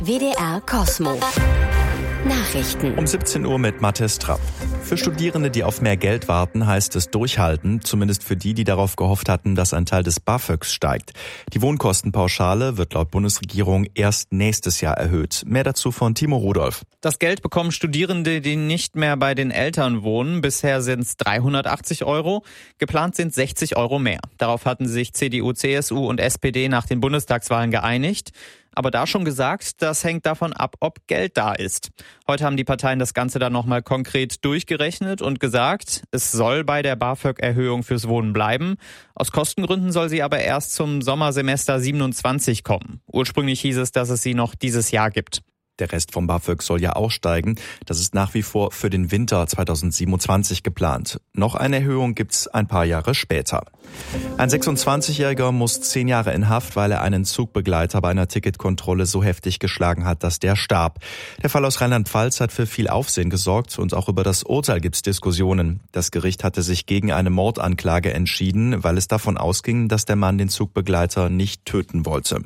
WDR Cosmo. Nachrichten. Um 17 Uhr mit Mathis Trapp. Für Studierende, die auf mehr Geld warten, heißt es durchhalten. Zumindest für die darauf gehofft hatten, dass ein Teil des BAföGs steigt. Die Wohnkostenpauschale wird laut Bundesregierung erst nächstes Jahr erhöht. Mehr dazu von Timo Rudolph. Das Geld bekommen Studierende, die nicht mehr bei den Eltern wohnen. Bisher sind es 380 €. Geplant sind 60 € mehr. Darauf hatten sich CDU, CSU und SPD nach den Bundestagswahlen geeinigt. Aber da schon gesagt, das hängt davon ab, ob Geld da ist. Heute haben die Parteien das Ganze dann nochmal konkret durchgerechnet und gesagt, es soll bei der BAföG-Erhöhung fürs Wohnen bleiben. Aus Kostengründen soll sie aber erst zum Sommersemester 27 kommen. Ursprünglich hieß es, dass es sie noch dieses Jahr gibt. Der Rest vom BAföG soll ja auch steigen. Das ist nach wie vor für den Winter 2027 geplant. Noch eine Erhöhung gibt's ein paar Jahre später. Ein 26-Jähriger muss 10 Jahre in Haft, weil er einen Zugbegleiter bei einer Ticketkontrolle so heftig geschlagen hat, dass der starb. Der Fall aus Rheinland-Pfalz hat für viel Aufsehen gesorgt und auch über das Urteil gibt's Diskussionen. Das Gericht hatte sich gegen eine Mordanklage entschieden, weil es davon ausging, dass der Mann den Zugbegleiter nicht töten wollte.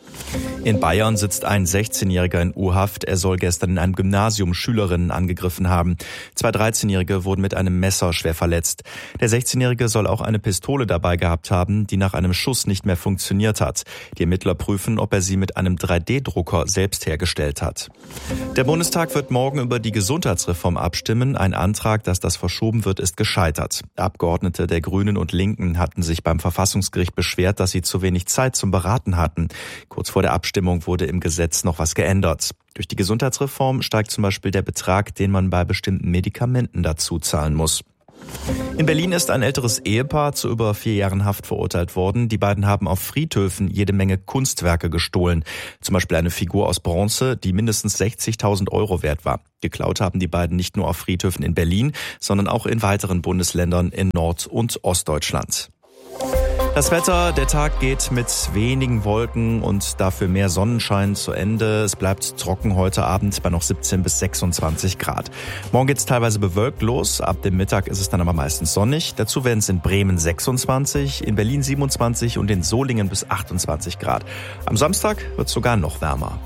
In Bayern sitzt ein 16-Jähriger in U-Haft. Er soll gestern in einem Gymnasium Schülerinnen angegriffen haben. 2 13-Jährige wurden mit einem Messer schwer verletzt. Der 16-Jährige soll auch eine Pistole dabei gehabt haben, die nach einem Schuss nicht mehr funktioniert hat. Die Ermittler prüfen, ob er sie mit einem 3D-Drucker selbst hergestellt hat. Der Bundestag wird morgen über die Gesundheitsreform abstimmen. Ein Antrag, dass das verschoben wird, ist gescheitert. Abgeordnete der Grünen und Linken hatten sich beim Verfassungsgericht beschwert, dass sie zu wenig Zeit zum Beraten hatten. Kurz vor der Abstimmung wurde im Gesetz noch was geändert. Durch die Gesundheitsreform steigt zum Beispiel der Betrag, den man bei bestimmten Medikamenten dazu zahlen muss. In Berlin ist ein älteres Ehepaar zu über 4 Jahren Haft verurteilt worden. Die beiden haben auf Friedhöfen jede Menge Kunstwerke gestohlen. Zum Beispiel eine Figur aus Bronze, die mindestens 60.000 € wert war. Geklaut haben die beiden nicht nur auf Friedhöfen in Berlin, sondern auch in weiteren Bundesländern in Nord- und Ostdeutschland. Das Wetter, der Tag geht mit wenigen Wolken und dafür mehr Sonnenschein zu Ende. Es bleibt trocken heute Abend bei noch 17 bis 26 Grad. Morgen geht's teilweise bewölkt los. Ab dem Mittag ist es dann aber meistens sonnig. Dazu werden es in Bremen 26, in Berlin 27 und in Solingen bis 28 Grad. Am Samstag wird es sogar noch wärmer.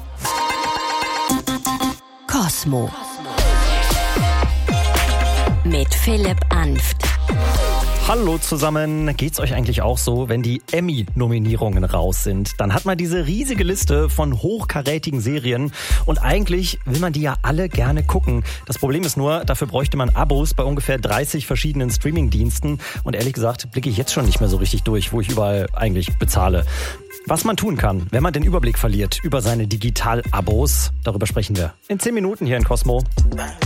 Cosmo. Mit Philipp Anft. Hallo zusammen, geht's euch eigentlich auch so, wenn die Emmy-Nominierungen raus sind? Dann hat man diese riesige Liste von hochkarätigen Serien und eigentlich will man die ja alle gerne gucken. Das Problem ist nur, dafür bräuchte man Abos bei ungefähr 30 verschiedenen Streaming-Diensten und ehrlich gesagt blicke ich jetzt schon nicht mehr so richtig durch, wo ich überall eigentlich bezahle. Was man tun kann, wenn man den Überblick verliert über seine Digital-Abos, darüber sprechen wir in 10 Minuten hier in Cosmo.